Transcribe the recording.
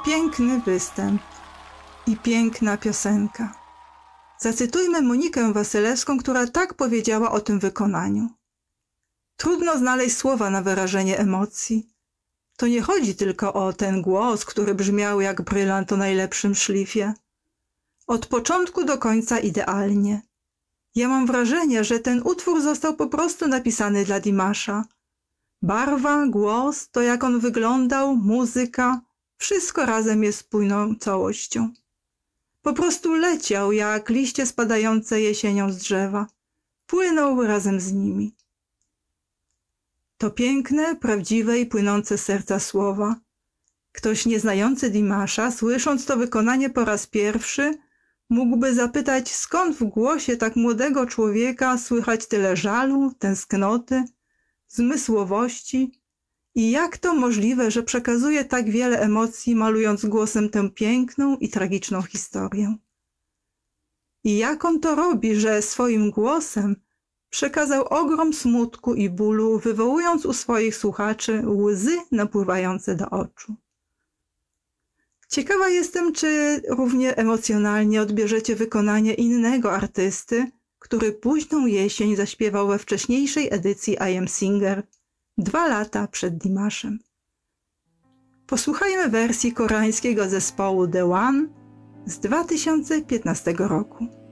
Piękny występ i piękna piosenka. Zacytujmy Monikę Wasylewską, która tak powiedziała o tym wykonaniu. Trudno znaleźć słowa na wyrażenie emocji. To nie chodzi tylko o ten głos, który brzmiał jak brylant o najlepszym szlifie. Od początku do końca idealnie. Ja mam wrażenie, że ten utwór został po prostu napisany dla Dimasza. Barwa, głos, to jak on wyglądał, muzyka, wszystko razem jest spójną całością. Po prostu leciał jak liście spadające jesienią z drzewa. Płynął razem z nimi. To piękne, prawdziwe i płynące z serca słowa. Ktoś nieznający Dimasza, słysząc to wykonanie po raz pierwszy, mógłby zapytać, skąd w głosie tak młodego człowieka słychać tyle żalu, tęsknoty, zmysłowości i jak to możliwe, że przekazuje tak wiele emocji, malując głosem tę piękną i tragiczną historię. I jak on to robi, że swoim głosem przekazał ogrom smutku i bólu, wywołując u swoich słuchaczy łzy napływające do oczu. Ciekawa jestem, czy równie emocjonalnie odbierzecie wykonanie innego artysty, który późną jesień zaśpiewał we wcześniejszej edycji I Am Singer, 2 lata przed Dimaszem. Posłuchajmy wersji koreańskiego zespołu The One z 2015 roku.